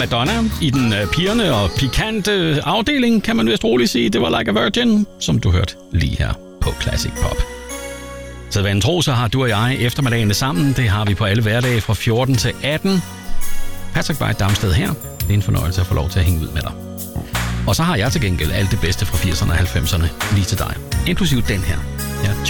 Madonna i den pirrende og pikante afdeling, kan man vist roligt sige. Det var Like a Virgin, som du hørte lige her på Classic Pop. Så hvad en tro, så har du og jeg eftermiddagene sammen. Det har vi på alle hverdage fra 14 til 18. Patrick Bright Damsted her. Det er en fornøjelse at få lov til at hænge ud med dig. Og så har jeg til gengæld alt det bedste fra 80'erne og 90'erne lige til dig. Inklusiv den her. Ja,